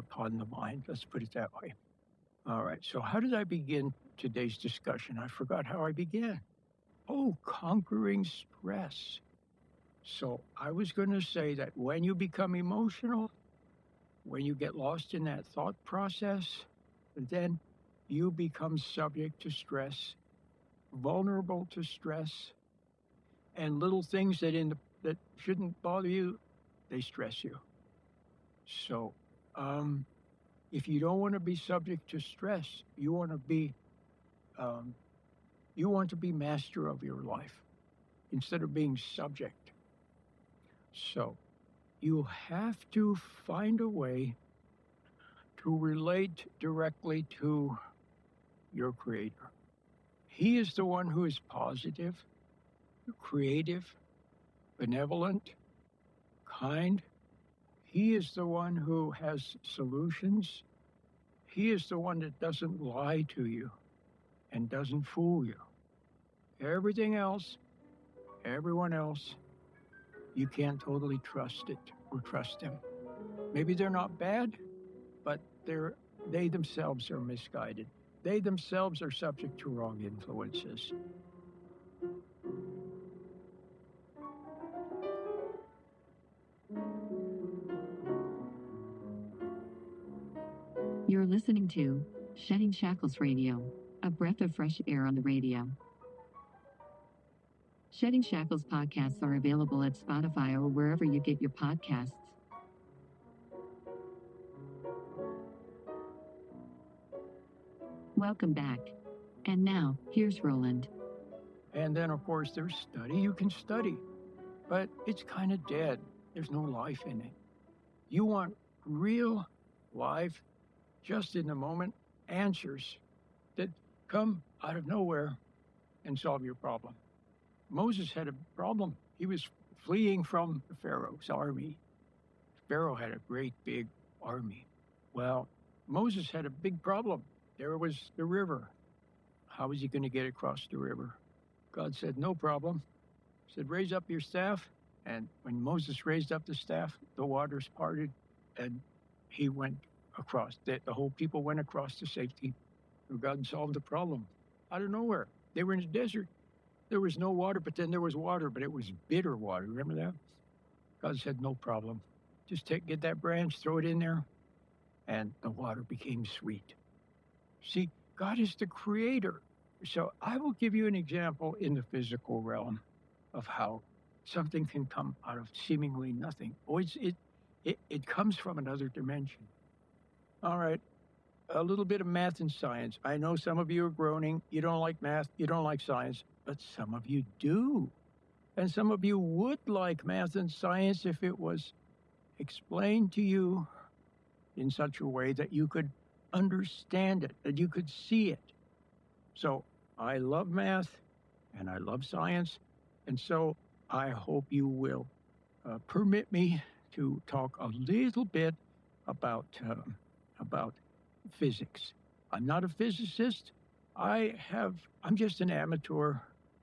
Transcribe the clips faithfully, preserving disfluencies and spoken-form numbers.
upon the mind. Let's put it that way. All right. So how did I begin today's discussion? I forgot how I began. Oh, conquering stress. So I was going to say that when you become emotional, when you get lost in that thought process, then you become subject to stress, vulnerable to stress, and little things that in the, that shouldn't bother you, they stress you. So um, if you don't want to be subject to stress, you want to be um, you want to be master of your life instead of being subject. So you have to find a way to relate directly to your Creator. He is the one who is positive, creative, benevolent, kind. He is the one who has solutions. He is the one that doesn't lie to you and doesn't fool you. Everything else, everyone else, you can't totally trust it or trust them. Maybe they're not bad, but they're they themselves are misguided. They themselves are subject to wrong influences. You're listening to Shedding Shackles Radio, a breath of fresh air on the radio. Shedding Shackles podcasts are available at Spotify or wherever you get your podcasts. Welcome back. And now, here's Roland. And then, of course, there's study. You can study, but it's kind of dead. There's no life in it. You want real life, just in the moment, answers that come out of nowhere and solve your problem. Moses had a problem. He was fleeing from Pharaoh's army. Pharaoh had a great big army. Well, Moses had a big problem. There was the river. How was he going to get across the river? God said, no problem. He said, raise up your staff. And when Moses raised up the staff, the waters parted and he went across. The, the whole people went across to safety. God solved the problem out of nowhere. They were in the desert. There was no water, but then there was water, but it was bitter water. Remember that? God said, no problem. Just take, get that branch, throw it in there, and the water became sweet. See, God is the creator. So I will give you an example in the physical realm of how something can come out of seemingly nothing. Oh, it's, it, it, it comes from another dimension. All right, a little bit of math and science. I know some of you are groaning. You don't like math, you don't like science, but some of you do. And some of you would like math and science if it was explained to you in such a way that you could understand it, that you could see it. So I love math and I love science. And so I hope you will uh, permit me to talk a little bit about, uh, about physics. I'm not a physicist. I have, I'm just an amateur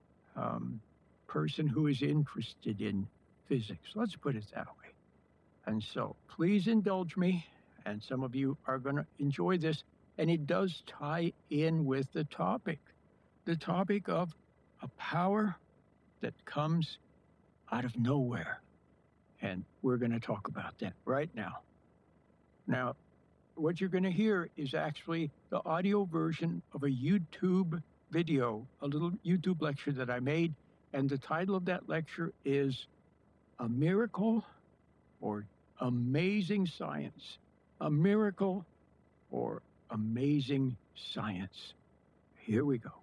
um, person who is interested in physics. Let's put it that way. And so please indulge me. And some of you are going to enjoy this. And it does tie in with the topic, the topic of a power that comes out of nowhere. And we're going to talk about that right now. Now, what you're going to hear is actually the audio version of a YouTube video, a little YouTube lecture that I made. And the title of that lecture is A Miracle or Amazing Science. A miracle or amazing science. Here we go.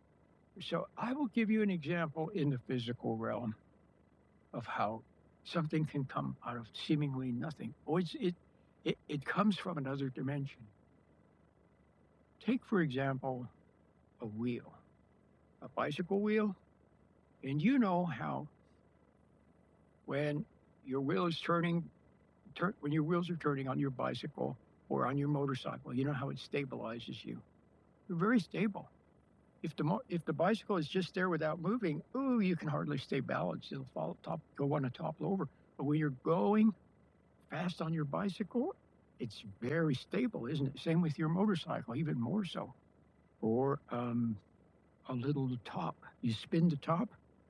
So I will give you an example in the physical realm of how something can come out of seemingly nothing. Oh, it's, it, it, it comes from another dimension. Take, for example, a wheel, a bicycle wheel. And you know how when your wheel is turning, turn, when your wheels are turning on your bicycle or on your motorcycle, you know how it stabilizes you. You're very stable. If the mo- if the bicycle is just there without moving, ooh, you can hardly stay balanced. It'll fall top, go on a topple over. But when you're going fast on your bicycle, It's very stable, isn't it? Same with your motorcycle, even more so. Or um, a little top. You spin the top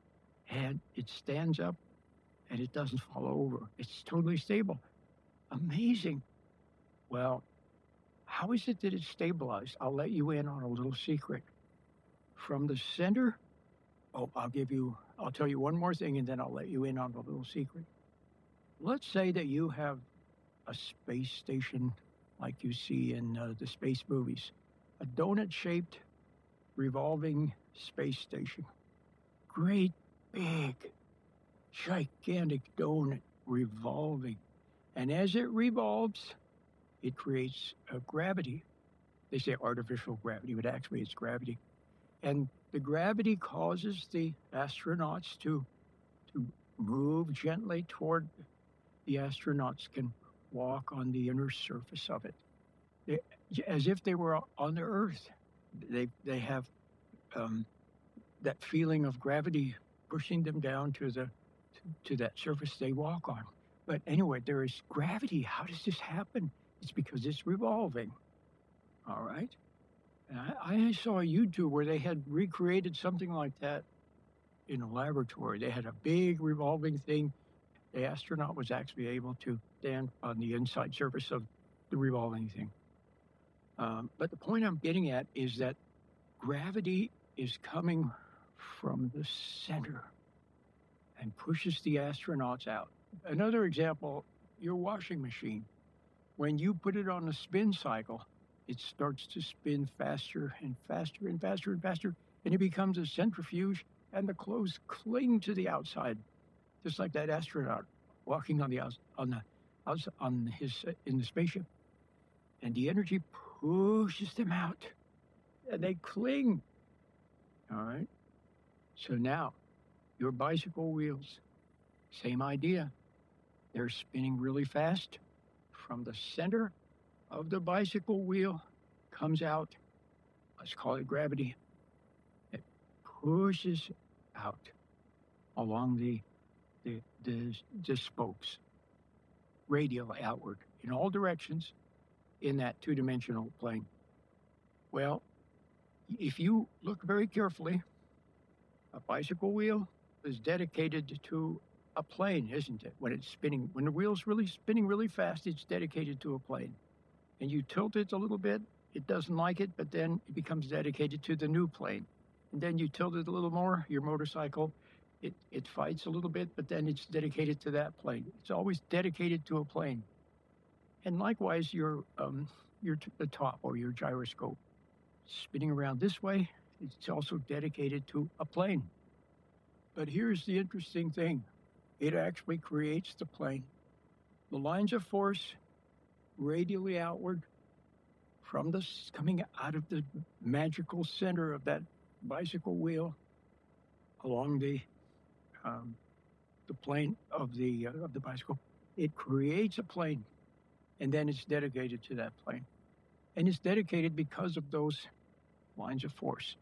and it stands up and it doesn't fall over. It's totally stable. Amazing. Well, how is it that it's stabilized? I'll let you in on a little secret. From the center, oh, I'll give you, I'll tell you one more thing and then I'll let you in on a little secret. Let's say that you have a space station like you see in uh, the space movies, a donut-shaped revolving space station. Great big, gigantic donut revolving. And as it revolves, it creates a gravity. They say artificial gravity, but actually it's gravity. And the gravity causes the astronauts to, to move gently toward the astronauts can walk on the inner surface of it. They, as if they were on the Earth. They, they have um, that feeling of gravity pushing them down to the to, to that surface they walk on. But anyway, there is gravity. How does this happen? It's because it's revolving. All right. And I, I saw a YouTube where they had recreated something like that in a laboratory. They had a big revolving thing. The astronaut was actually able to stand on the inside surface of the revolving thing. Um, but the point I'm getting at is that gravity is coming from the center and pushes the astronauts out. Another example, your washing machine. When you put it on a spin cycle, it starts to spin faster and faster and faster and faster, and it becomes a centrifuge, and the clothes cling to the outside, just like that astronaut walking on the outs on the outs on his uh, in the spaceship, and the energy pushes them out, and they cling. All right. So now, your bicycle wheels, same idea. They're spinning really fast. From the center of the bicycle wheel comes out, let's call it gravity. It pushes out along the, the, the, the spokes, radially outward, in all directions in that two-dimensional plane. Well, if you look very carefully, a bicycle wheel is dedicated to a plane, isn't it? When it's spinning, when the wheel's really spinning really fast, it's dedicated to a plane. And you tilt it a little bit, it doesn't like it, but then it becomes dedicated to the new plane. And then you tilt it a little more, your motorcycle, it, it fights a little bit, but then it's dedicated to that plane. It's always dedicated to a plane. And likewise, your, um, your the top or your gyroscope, spinning around this way, it's also dedicated to a plane. But here's the interesting thing. It actually creates the plane. The lines of force radially outward from the coming out of the magical center of that bicycle wheel along the um, the plane of the uh, of the bicycle. It creates a plane, and then it's dedicated to that plane, and it's dedicated because of those lines of force.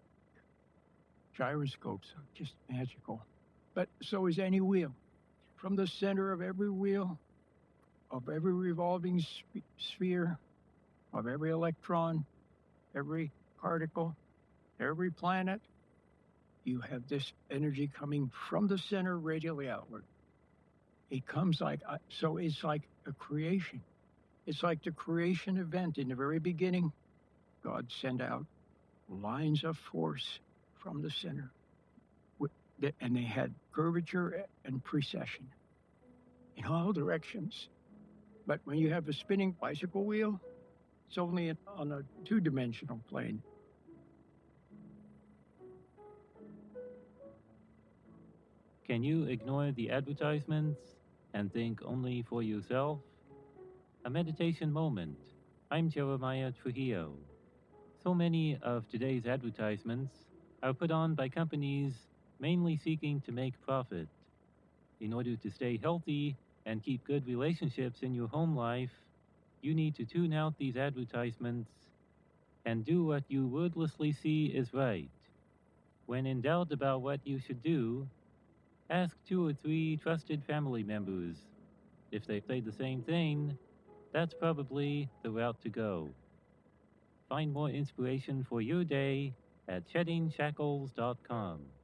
Gyroscopes are just magical, but so is any wheel. From the center of every wheel, of every revolving sp sphere, of every electron, every particle, every planet, you have this energy coming from the center radially outward. It comes like, so it's like a creation. It's like the creation event in the very beginning. God sent out lines of force from the center. And they had curvature and precession in all directions. But when you have a spinning bicycle wheel, it's only on a two-dimensional plane. Can you ignore the advertisements and think only for yourself? A meditation moment. I'm Jeremiah Trujillo. So many of today's advertisements are put on by companies mainly seeking to make profit. In order to stay healthy and keep good relationships in your home life, you need to tune out these advertisements and do what you wordlessly see is right. When in doubt about what you should do, ask two or three trusted family members. If they say the same thing, That's probably the route to go. Find more inspiration for your day at shedding shackles dot com.